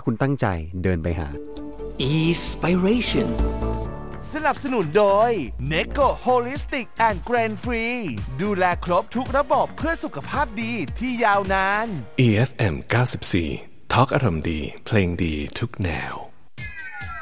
คุณตั้งใจเดินไปหา Inspiration สนับสนุนโดย Necco Holistic and Grain Free ดูแลครบทุกระบบเพื่อสุขภาพดีที่ยาวนาน EFM 94 ทอล์กอารมณ์ดีเพลงดีทุกแนว